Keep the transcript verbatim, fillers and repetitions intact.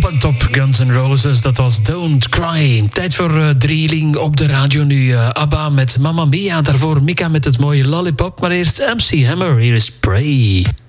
en top Guns N' Roses, dat was Don't Cry. Tijd voor uh, drieling op de radio nu. Uh, ABBA met Mamma Mia, daarvoor Mika met het mooie Lollipop. Maar eerst M C Hammer, hier is Pray.